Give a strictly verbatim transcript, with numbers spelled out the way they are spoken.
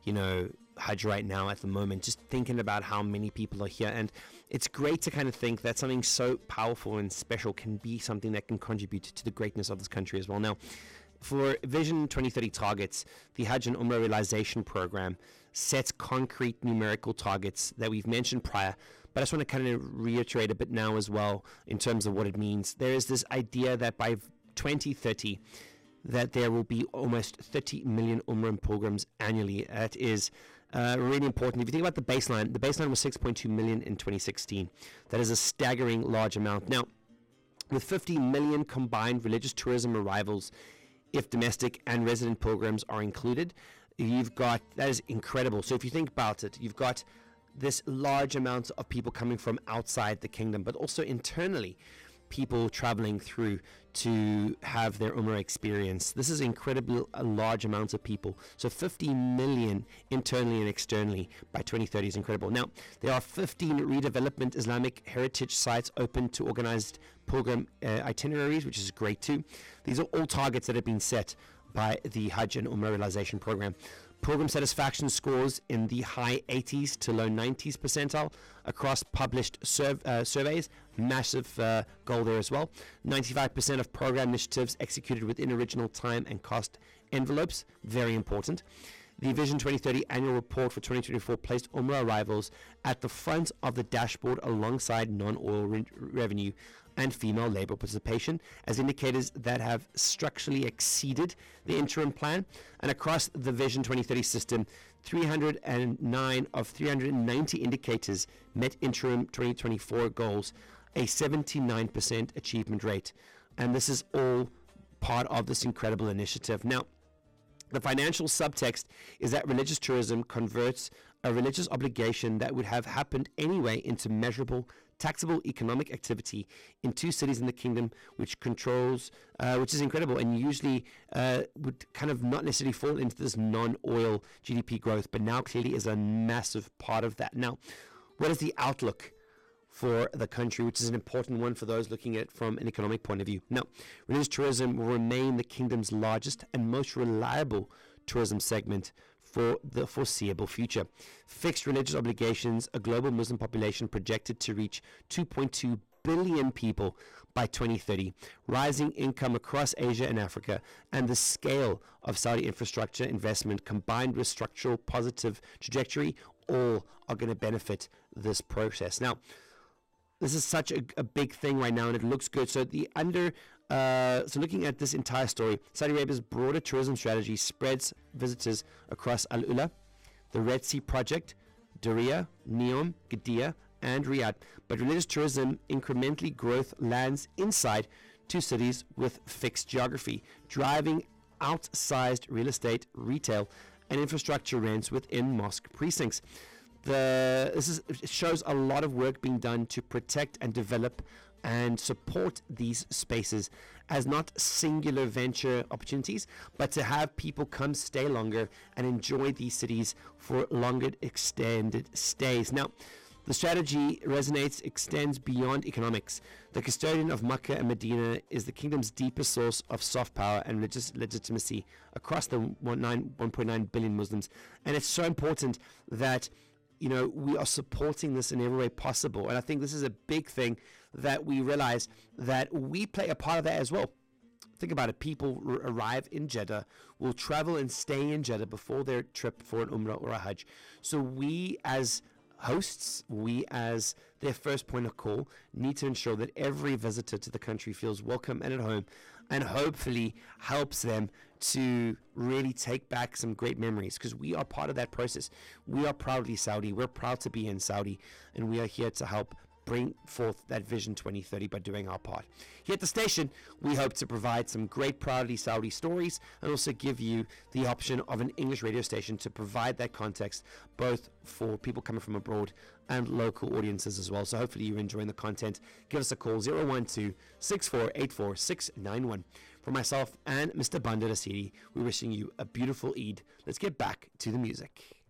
you know, Hajj right now at the moment, just thinking about how many people are here. And it's great to kind of think that something so powerful and special can be something that can contribute to the greatness of this country as well. Now, for Vision twenty thirty targets, the Hajj and Umrah Realization Program sets concrete numerical targets that we've mentioned prior, but I just want to kind of reiterate a bit now as well in terms of what it means. There is this idea that by twenty thirty, that there will be almost thirty million Umrah pilgrims annually. That is uh, really important. If you think about the baseline, the baseline was six point two million in twenty sixteen. That is a staggering large amount. Now, with fifty million combined religious tourism arrivals, if domestic and resident pilgrims are included, you've got, that is incredible. So if you think about it, you've got this large amount of people coming from outside the kingdom, but also internally, people traveling through to have their Umrah experience. This is incredible, a large amount of people. So fifty million internally and externally by twenty thirty is incredible. Now, there are fifteen redevelopment Islamic heritage sites open to organized pilgrim uh, itineraries, which is great too. These are all targets that have been set by the Hajj and Umrah Realization Program. Pilgrim satisfaction scores in the high eighties to low nineties percentile across published surv- uh, surveys. Massive uh, goal there as well. ninety-five percent of program initiatives executed within original time and cost envelopes. Very important. The Vision twenty thirty annual report for twenty twenty-four placed Umrah arrivals at the front of the dashboard alongside non-oil re- revenue and female labor participation as indicators that have structurally exceeded the interim plan. And across the Vision twenty thirty system, three hundred nine of three hundred ninety indicators met interim twenty twenty-four goals, a seventy-nine percent achievement rate. And this is all part of this incredible initiative. Now, the financial subtext is that religious tourism converts a religious obligation that would have happened anyway into measurable, taxable economic activity in two cities in the kingdom, which controls, uh, which is incredible, and usually uh, would kind of not necessarily fall into this non-oil G D P growth, but now clearly is a massive part of that. Now, what is the outlook for the country, which is an important one for those looking at it from an economic point of view? Now, religious tourism will remain the kingdom's largest and most reliable tourism segment for the foreseeable future. Fixed religious obligations, a global Muslim population projected to reach two point two billion people by twenty thirty, rising income across Asia and Africa, and the scale of Saudi infrastructure investment combined with structural positive trajectory, all are going to benefit this process. Now, this is such a, a big thing right now, and it looks good. So the under, uh, so looking at this entire story, Saudi Arabia's broader tourism strategy spreads visitors across Al Ula, the Red Sea Project, Diriyah, Neom, Qiddiya, and Riyadh. But religious tourism incrementally growth lands inside two cities with fixed geography, driving outsized real estate, retail, and infrastructure rents within mosque precincts. The, this is, it shows a lot of work being done to protect and develop and support these spaces as not singular venture opportunities, but to have people come stay longer and enjoy these cities for longer extended stays. Now, the strategy resonates, extends beyond economics. The custodian of Makkah and Medina is the kingdom's deepest source of soft power and religious legitimacy across the one point nine billion Muslims. And it's so important that, you know, we are supporting this in every way possible. And I think this is a big thing that we realize that we play a part of that as well. Think about it. People r- arrive in Jeddah, will travel and stay in Jeddah before their trip for an Umrah or a Hajj. So we as hosts, we as their first point of call, need to ensure that every visitor to the country feels welcome and at home, and hopefully helps them to really take back some great memories, because we are part of that process. We are proudly Saudi. We're proud to be in Saudi, and we are here to help bring forth that Vision twenty thirty by doing our part. Here at the station, we hope to provide some great proudly Saudi stories and also give you the option of an English radio station to provide that context, both for people coming from abroad and local audiences as well. So hopefully you're enjoying the content. Give us a call, zero one two, six four eight four, six nine one. For myself and Mister Bandar Asiri, we're wishing you a beautiful Eid. Let's get back to the music.